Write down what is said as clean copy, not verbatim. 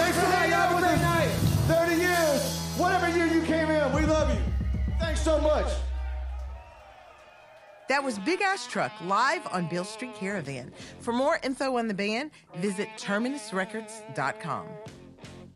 Thanks for hanging out with us. 30 years, whatever year you came in, we love you. Thanks so much. That was Big Ass Truck live on Beale Street Caravan. For more info on the band, visit terminusrecords.com.